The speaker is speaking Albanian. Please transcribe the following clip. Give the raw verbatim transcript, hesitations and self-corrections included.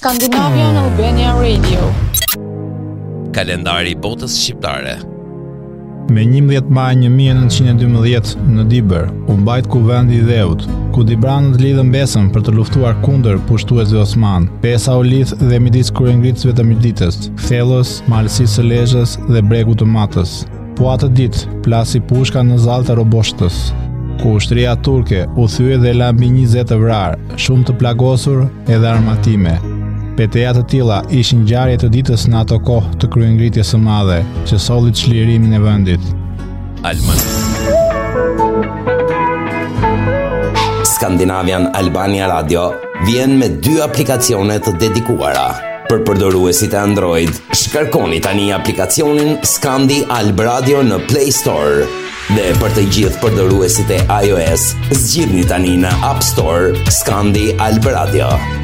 Scandinavian Albania Radio. Kalendari i botës shqiptare. Me njëmbëdhjetë maj një mijë e nëntëqind e dymbëdhjetë në Diber, u mbajt kuvendi i Dheut, ku dibranët lidhën besën për të luftuar kundër pushtuesve osman. Pesa u lidh dhe midis kryengritësve të Mirditës, Thellës, Malësisë së Lezhës dhe Bregut të Matës. Po atë ditë plasi pushka në zallë të Roboshtës, ku ushtria turke u thye dhe la mbi njëzet të vrarë, shumë të plagosur edhe armatime. Peteja të tilla ishin ngjarje të ditës në ato kohë të kryengritjes së madhe, që solli çlirimin e vendit. Alman. Scandinavian Albania Radio vjen me dy aplikacione të dedikuara. Për përdoruesit e Android, shkarkoni tani aplikacionin Scandi Alb Radio në Play Store. Dhe për të gjithë përdoruesit e iOS, zgjidhni tani në App Store Scandi Alb Radio.